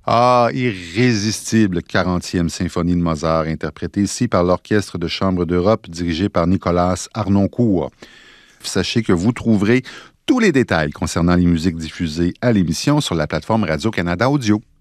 Ah, irrésistible 40e symphonie de Mozart, interprétée ici par l'Orchestre de chambre d'Europe dirigé par Nicolas Arnoncourt. Sachez que vous trouverez tous les détails concernant les musiques diffusées à l'émission sur la plateforme Radio-Canada Audio.